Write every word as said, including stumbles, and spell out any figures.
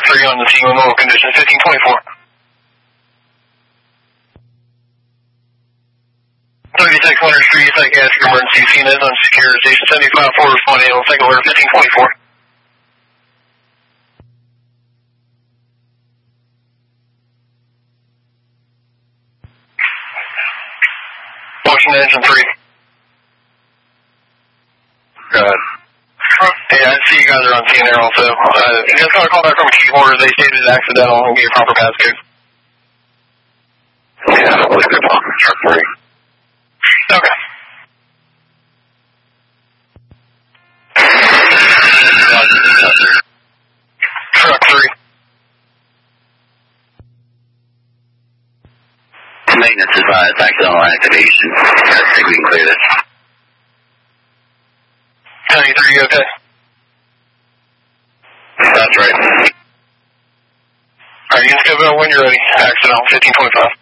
three on the scene with normal conditions, fifteen twenty-four. thirty-six hundred Street, second gas for emergency, scene is unsecured, station seventy-five four, responding on second order, fifteen twenty-four. Washington engine three. Good. Yeah, I see you guys are on scene there also. Uh, you guys got a call back from a keyboard. They stated it's accidental and gave proper passcode. Yeah, I believe they're talking truck three. Okay. Truck three. Maintenance advised accidental activation. I think we can clear this. ninety-three, you okay? That's right. Alright, you can go when you're ready. Accidental, fifteen twenty-five.